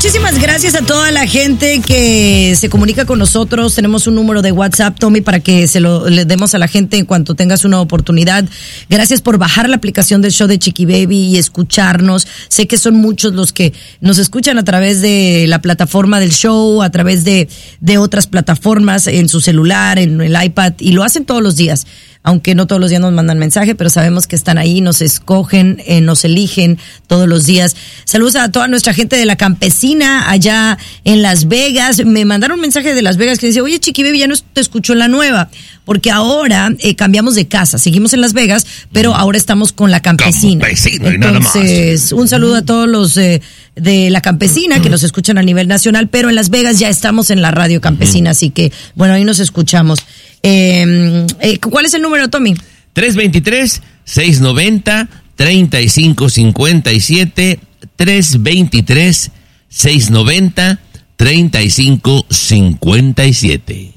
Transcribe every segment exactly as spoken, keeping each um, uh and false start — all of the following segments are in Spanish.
muchísimas gracias a toda la gente que se comunica con nosotros. Tenemos un número de WhatsApp, Tommy, para que se lo le demos a la gente en cuanto tengas una oportunidad. Gracias por bajar la aplicación del show de Chiqui Baby y escucharnos. Sé que son muchos los que nos escuchan a través de la plataforma del show, a través de, de otras plataformas, en su celular, en el iPad, y lo hacen todos los días. Aunque no todos los días nos mandan mensaje, pero sabemos que están ahí, nos escogen, eh, nos eligen todos los días. Saludos a toda nuestra gente de La Campesina, allá en Las Vegas. Me mandaron un mensaje de Las Vegas que decía, oye, Chiqui Baby, ya no te escucho en la nueva, porque ahora eh, cambiamos de casa. Seguimos en Las Vegas, pero ahora estamos con La Campesina. Campesino y nada más. Entonces, un saludo a todos los eh, de La Campesina que nos escuchan a nivel nacional, pero en Las Vegas ya estamos en la radio campesina, así que, bueno, ahí nos escuchamos. Eh, eh, ¿Cuál es el número, Tommy? tres dos tres, seis nueve cero, tres cinco cinco siete, tres dos tres, seis nueve cero, tres cinco cinco siete.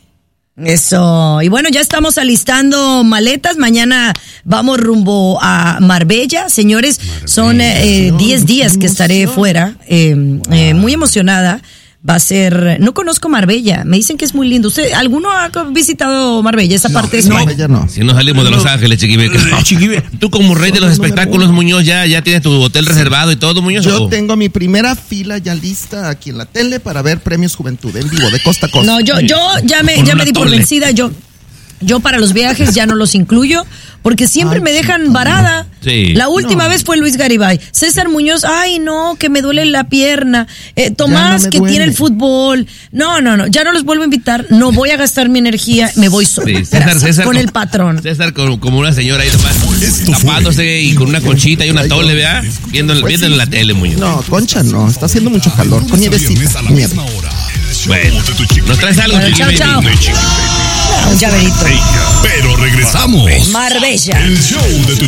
Eso. Y bueno, ya estamos alistando maletas. Mañana vamos rumbo a Marbella. Señores, Marbella. Son diez eh, días que estaré fuera. Eh, wow. eh, muy emocionada. Va a ser, no conozco Marbella, me dicen que es muy lindo. ¿Usted, alguno ha visitado Marbella? Esa no, parte es no, Marbella no. Si nos salimos de Los Ángeles, Chiqui Baby. No. Tú como rey de los espectáculos, Muñoz, ya, ya tienes tu hotel reservado y todo, Muñoz. Yo tengo mi primera fila ya lista aquí en la tele para ver Premios Juventud en vivo, de costa a costa. No, yo, yo ya me, ya me di por vencida, yo... Yo para los viajes ya no los incluyo porque siempre ay, me dejan varada. Sí. La última no. vez fue Luis Garibay. César Muñoz, ay no, que me duele la pierna. Eh, Tomás, no que duele. Tiene el fútbol. No, no, no, ya no los vuelvo a invitar. No voy a gastar mi energía, me voy solo. Sí, César, César con como, el patrón. César como, como una señora ahí nomás, tapándose y con una conchita y una tole, ¿verdad? Viendo, pues viendo sí. en la tele, Muñoz. No, concha no, está haciendo mucho calor. Con nievecita, nieve. Bueno, nos traes algo, bueno, chao, chao. Un llaverito. Pero regresamos. Marbella. El show de tu